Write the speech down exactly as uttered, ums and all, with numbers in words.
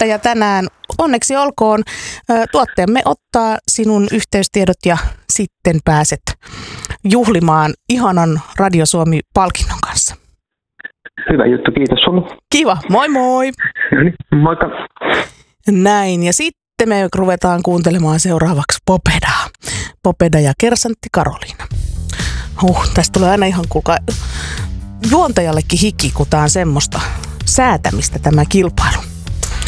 voittaja tänään. Onneksi olkoon. Tuotteemme ottaa sinun yhteystiedot ja sitten pääset juhlimaan ihanan Radio Suomi-palkinnon kanssa. Hyvä juttu, kiitos sulle. Kiva, moi moi. Moikka. Näin, ja sitten me ruvetaan kuuntelemaan seuraavaksi Popedaa. Popeda ja kersantti Karoliina. Huh, tästä tulee aina ihan kuulkaa juontajallekin hiki, kun tää on semmoista säätämistä tämä kilpailu.